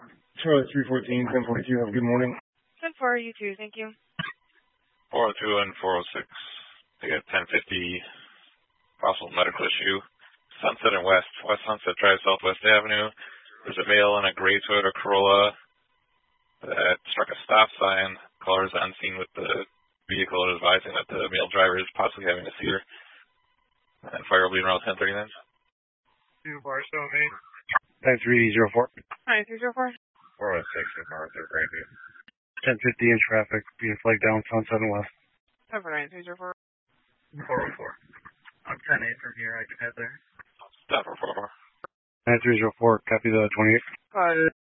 Charlie 314, 1042, have a good morning. 10-4, you too, thank you. 402 and 406. They got 1050, possible medical issue. Sunset and West Sunset Drive, Southwest Avenue. There's a male in a gray Toyota Corolla that struck a stop sign. Caller is on scene with the vehicle and advising that the male driver is possibly having a seizure. And fire will be around 10:39. 2-4, show me. 9304. 9304. 406 with Arthur Grandview. 1050 in traffic, being flagged down Sunset and West. 9304. 404. I'm 10-8 from here, I can head there. Stop for 44. 9304, copy the 28.